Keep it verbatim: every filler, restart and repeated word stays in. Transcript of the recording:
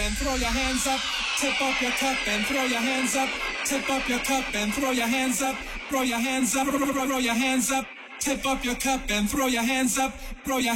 and throw your hands up. Tip up your cup and throw your hands up. Tip up your cup and throw your hands up. Throw your hands up, throw your hands up. Tip up your cup and throw your hands up. Throw your